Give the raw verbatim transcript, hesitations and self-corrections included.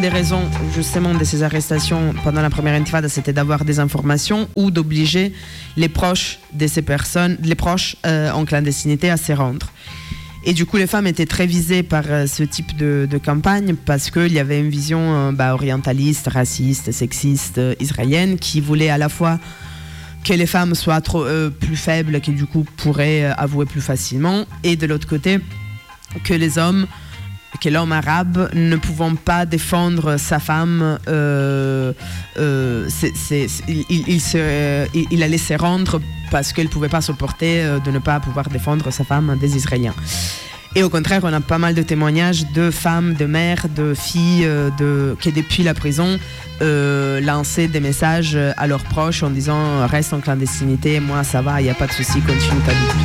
des raisons justement de ces arrestations pendant la première intifada, c'était d'avoir des informations ou d'obliger les proches de ces personnes, les proches euh, en clandestinité à s'y rendre. Et du coup, les femmes étaient très visées par euh, ce type de, de campagne parce qu'il y avait une vision euh, bah, orientaliste, raciste, sexiste, euh, israélienne qui voulait à la fois que les femmes soient trop, euh, plus faibles, qui du coup pourraient euh, avouer plus facilement, et de l'autre côté, que les hommes, que l'homme arabe ne pouvant pas défendre sa femme, euh, euh, c'est, c'est, c'est, il, il, se, il, il allait se rendre parce qu'elle ne pouvait pas supporter de ne pas pouvoir défendre sa femme des Israéliens. Et au contraire, on a pas mal de témoignages de femmes, de mères, de filles de, qui, depuis la prison, euh, lançaient des messages à leurs proches en disant « Reste en clandestinité, moi ça va, il n'y a pas de souci, continue ta vie ».